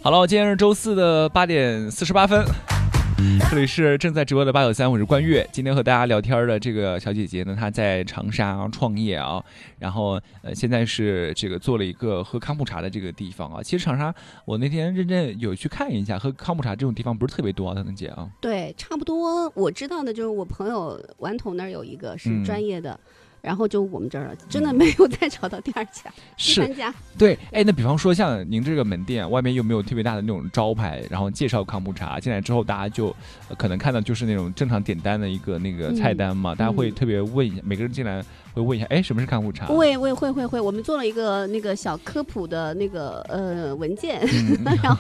好了，今天是周四的8:48，这里是正在直播的893，我是冠月。今天和大家聊天的这个小姐姐呢，她在长沙创业啊，然后现在是这个做了一个喝康普茶的这个地方啊。其实长沙我那天认真有去看一下，喝康普茶这种地方不是特别多啊，腾姐啊。 对，差不多我知道的就是我朋友顽童那儿有一个是专业的。然后就我们这儿真的没有再找到第二家、第三家。 对，哎，那比方说像您这个门店外面有没有特别大的那种招牌，然后介绍康普茶？进来之后大家就可能看到就是那种正常点单的一个那个菜单嘛，大家会特别问一下，每个人进来会问一下，哎，什么是康普茶？ 会，我们做了一个那个小科普的那个文件，然后